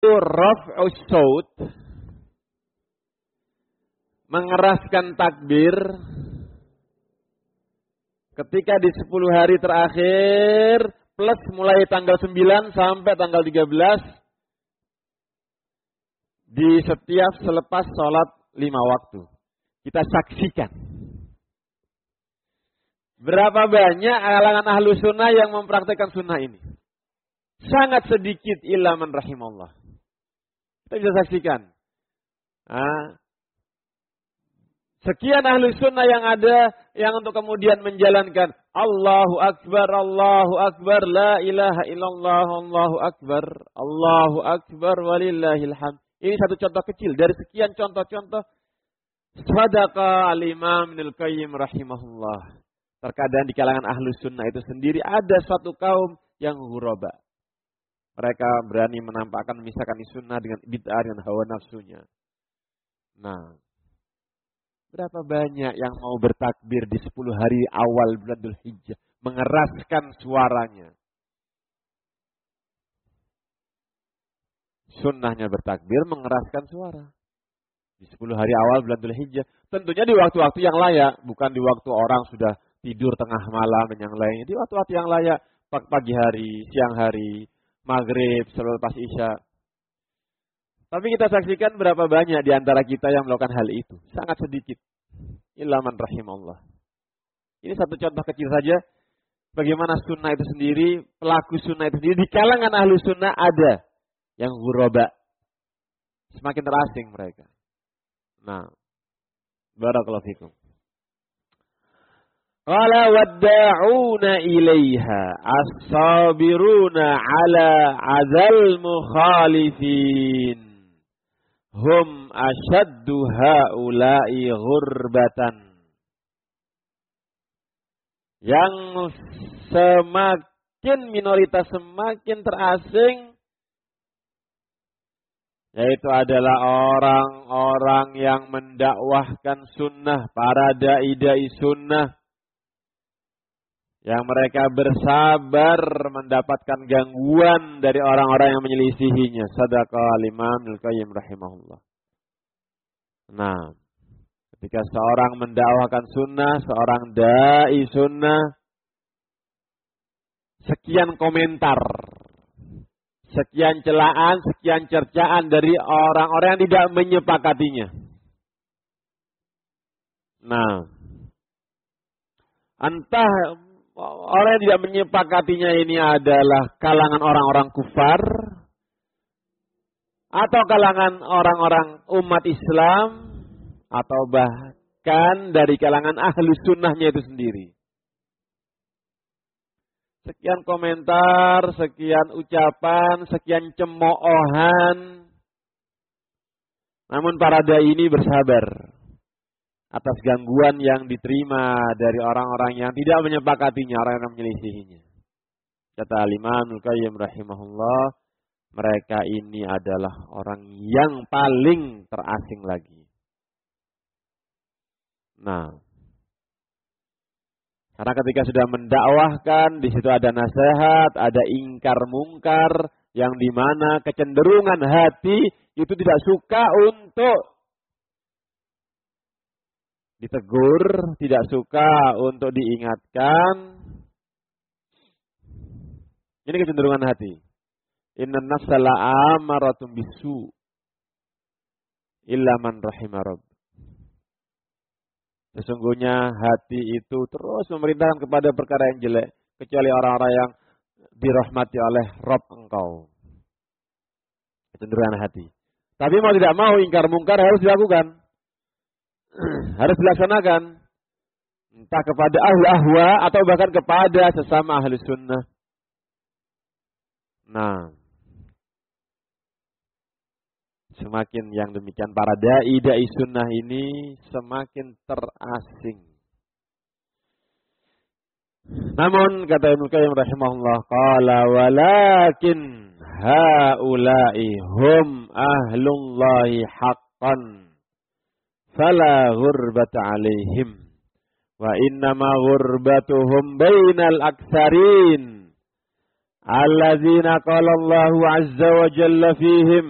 raf'us saut, mengeraskan takbir ketika di 10 hari terakhir plus mulai tanggal 9 sampai tanggal 13 di setiap selepas sholat 5 waktu. Kita saksikan. Berapa banyak kalangan ahlu sunnah yang mempraktikkan sunnah ini? Sangat sedikit, illa man rahimallah. Kita bisa saksikan. Sekian ahli sunnah yang ada yang untuk kemudian menjalankan Allahu Akbar, la ilaha illallah, Allahu Akbar, walillahil hamd. Ini satu contoh kecil dari sekian contoh-contoh. Sadaqa al-Imam Ibnul Qayyim rahimahullah. Terkadang di kalangan ahli sunnah itu sendiri ada suatu kaum yang ghuraba. Mereka berani menampakkan memisahkan sunnah dengan bid'ah dengan hawa nafsunya. Nah, berapa banyak yang mau bertakbir di 10 hari awal bulan Dzulhijjah, mengeraskan suaranya. Sunnahnya bertakbir, mengeraskan suara. Di 10 hari awal bulan Dzulhijjah. Tentunya di waktu-waktu yang layak, bukan di waktu orang sudah tidur tengah malam dan yang lainnya. Di waktu-waktu yang layak, pagi hari, siang hari, maghrib, selepas isya. Tapi kita saksikan berapa banyak di antara kita yang melakukan hal itu. Sangat sedikit. Illa man rahimallah. Ini satu contoh kecil saja. Bagaimana sunnah itu sendiri, pelaku sunnah itu sendiri. Di kalangan ahlu sunnah ada yang ghuraba. Semakin terasing mereka. Nah, barakallahu fikum. Qala wadda'una ilaiha as-sabiruna ala azal mukhalifin hum ashaddu haula'i ghurbatan. Yang semakin minoritas semakin terasing yaitu adalah orang-orang yang mendakwahkan sunnah, para dai-dai sunnah yang mereka bersabar mendapatkan gangguan dari orang-orang yang menyelisihinya. Sadaqa al-Imam Ibnul Qayyim rahimahullah. Nah, ketika seorang mendakwahkan sunnah, seorang dai sunnah, sekian komentar, sekian celaan, sekian cercaan dari orang-orang yang tidak menyepakatinya. Nah, entah orang yang tidak menyepakatinya ini adalah kalangan orang-orang kufar atau kalangan orang-orang umat Islam atau bahkan dari kalangan ahli sunnahnya itu sendiri. Sekian komentar, sekian ucapan, sekian cemoohan. Namun para dai ini bersabar atas gangguan yang diterima dari orang-orang yang tidak menyepakatinya, orang yang menyelisihinya. Kata Imam Ibnul Qayyim rahimahullah, mereka ini adalah orang yang paling terasing lagi. Nah, karena ketika sudah mendakwahkan, di situ ada nasihat, ada ingkar mungkar, yang dimana kecenderungan hati itu tidak suka untuk ditegur, tidak suka untuk diingatkan. Ini kecenderungan hati. Inna nafsa la'amaratun bisu illa man rahimah rabb. Sesungguhnya hati itu terus memerintahkan kepada perkara yang jelek, kecuali orang-orang yang dirahmati oleh Rabb engkau. Kecenderungan hati. Tapi mau tidak mau ingkar mungkar harus dilakukan. Harus dilaksanakan. Entah kepada ahli ahwa atau bahkan kepada sesama ahli sunnah. Nah, semakin yang demikian para dai sunnah ini semakin terasing. Namun kata Ibnu Qayyim rahimahullah, qala walakin haula'i hum ahlullahi haqqan fala ghurbata alaihim wa innama ghurbatuhum bainal aktsarin alladzina qala Allahu azza wa jalla fihim